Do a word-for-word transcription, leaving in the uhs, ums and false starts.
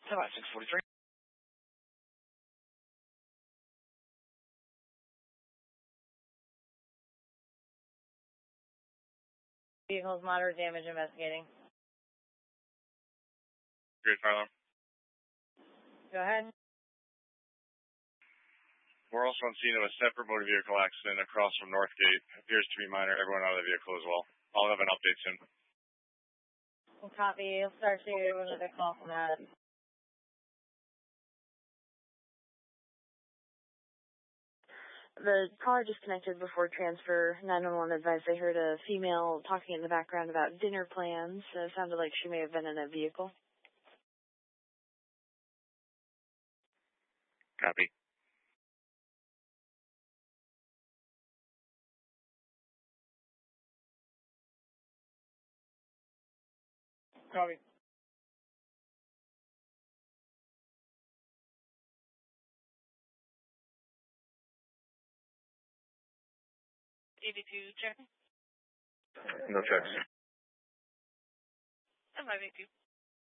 How about six forty-three? Vehicles moderate damage investigating. Great, fire alarm. Go ahead. We're also on scene of a separate motor vehicle accident across from Northgate. Appears to be minor. Everyone out of the vehicle as well. I'll have an update soon. Copy. You'll start to another call from that. The caller disconnected before transfer. nine one one advised they heard a female talking in the background about dinner plans. So it sounded like she may have been in a vehicle. Copy. Copy. eighty-two check. No checks. five eighty-two.